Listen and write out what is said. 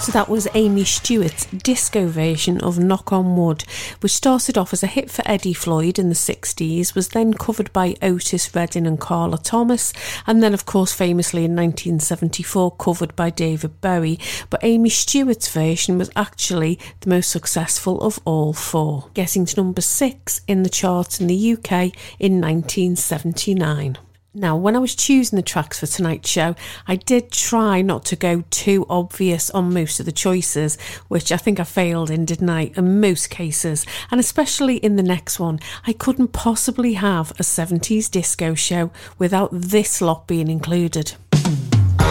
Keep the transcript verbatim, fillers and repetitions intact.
So that was Amy Stewart's disco version of Knock on Wood, which started off as a hit for Eddie Floyd in the sixties, was then covered by Otis Redding and Carla Thomas, and then of course famously in nineteen seventy-four covered by David Bowie, but Amy Stewart's version was actually the most successful of all four, getting to number six in the charts in the U K in nineteen seventy-nine. Now, when I was choosing the tracks for tonight's show, I did try not to go too obvious on most of the choices, which I think I failed in, didn't I, in most cases, and especially in the next one. I couldn't possibly have a seventies disco show without this lot being included.